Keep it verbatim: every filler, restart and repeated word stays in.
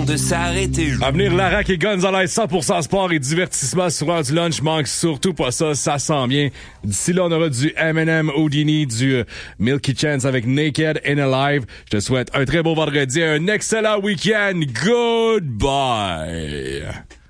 temps de s'arrêter. À venir, Larac et Gonzalez, cent pour cent sport et divertissement sur l'heure du lunch. Manque surtout pas ça, ça sent bien. D'ici là, on aura du Eminem, Houdini, du euh, Milky Chance avec Naked and Alive. Je te souhaite un très beau vendredi, un excellent week-end. Goodbye!